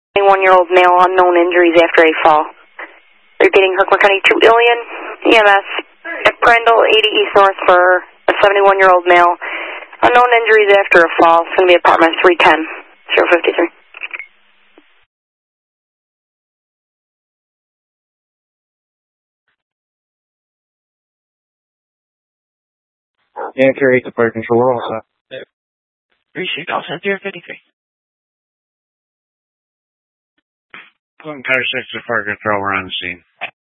21-year-old male, unknown injuries after a fall. Repeating, Herkimer County 2 Ilion, EMS at Prandtl 80 East North for a 71-year-old male. Unknown injuries after a fall. It's going to be apartment 310, 053. Yeah, carry the fire control. We're all set. Appreciate it. All set, 053. Clinton Car 6 to fire control. We're on the scene.